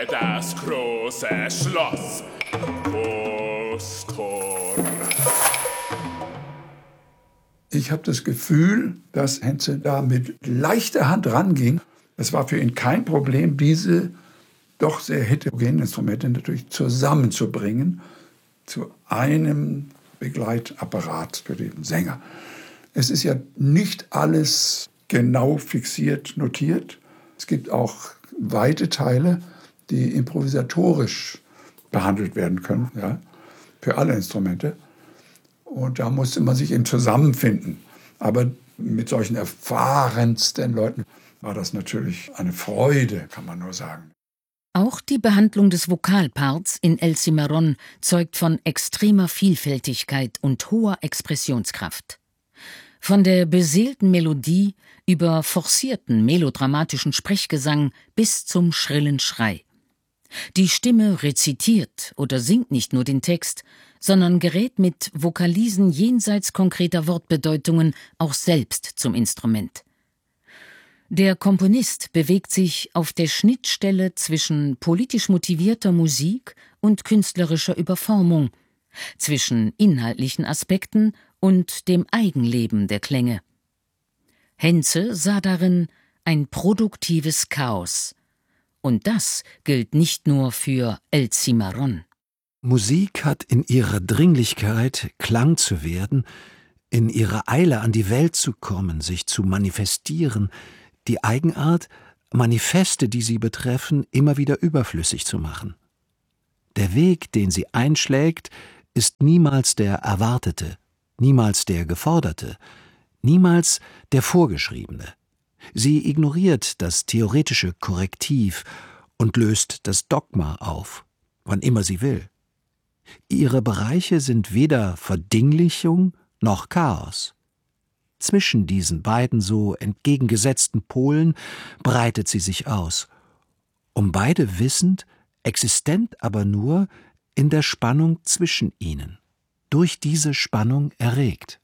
das große Schloss. Posttor. Ich habe das Gefühl, dass Henze da mit leichter Hand ranging. Es war für ihn kein Problem, diese doch sehr heterogenen Instrumente natürlich zusammenzubringen zu einem Begleitapparat für den Sänger. Es ist ja nicht alles genau fixiert notiert. Es gibt auch weite Teile, die improvisatorisch behandelt werden können, ja, für alle Instrumente. Und da musste man sich eben zusammenfinden. Aber mit solchen erfahrensten Leuten war das natürlich eine Freude, kann man nur sagen. Auch die Behandlung des Vokalparts in El Cimarrón zeugt von extremer Vielfältigkeit und hoher Expressionskraft. Von der beseelten Melodie über forcierten melodramatischen Sprechgesang bis zum schrillen Schrei. Die Stimme rezitiert oder singt nicht nur den Text, sondern gerät mit Vokalisen jenseits konkreter Wortbedeutungen auch selbst zum Instrument. Der Komponist bewegt sich auf der Schnittstelle zwischen politisch motivierter Musik und künstlerischer Überformung, zwischen inhaltlichen Aspekten und dem Eigenleben der Klänge. Henze sah darin ein produktives Chaos. Und das gilt nicht nur für El Cimarrón. Musik hat in ihrer Dringlichkeit, Klang zu werden, in ihrer Eile an die Welt zu kommen, sich zu manifestieren, die Eigenart, Manifeste, die sie betreffen, immer wieder überflüssig zu machen. Der Weg, den sie einschlägt, ist niemals der erwartete, niemals der geforderte, niemals der vorgeschriebene. Sie ignoriert das theoretische Korrektiv und löst das Dogma auf, wann immer sie will. Ihre Bereiche sind weder Verdinglichung noch Chaos. Zwischen diesen beiden so entgegengesetzten Polen breitet sie sich aus, um beide wissend, existent aber nur in der Spannung zwischen ihnen, durch diese Spannung erregt.